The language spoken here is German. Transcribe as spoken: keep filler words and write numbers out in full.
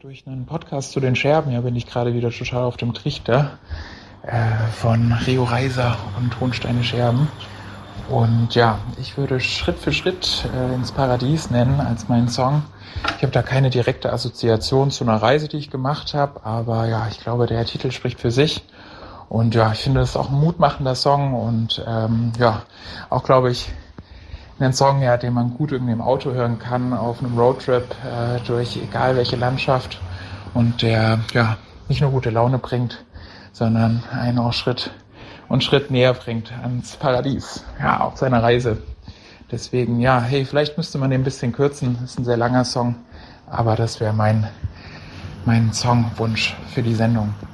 durch einen Podcast zu den Scherben. Ja, bin ich gerade wieder total auf dem Trichter äh, von Rio Reiser und Hohnsteine Scherben. Und ja, ich würde Schritt für Schritt äh, ins Paradies nennen als meinen Song. Ich habe da keine direkte Assoziation zu einer Reise, die ich gemacht habe, aber ja, ich glaube, der Titel spricht für sich. Und ja, ich finde, das ist auch ein mutmachender Song und ähm, ja, auch, glaube ich, ein Song, ja, den man gut irgendwie im Auto hören kann, auf einem Roadtrip äh, durch egal welche Landschaft und der ja nicht nur gute Laune bringt, sondern einen auch Schritt und Schritt näher bringt ans Paradies, ja, auf seiner Reise. Deswegen, ja, hey, vielleicht müsste man den ein bisschen kürzen, das ist ein sehr langer Song, aber das wäre mein, mein Songwunsch für die Sendung.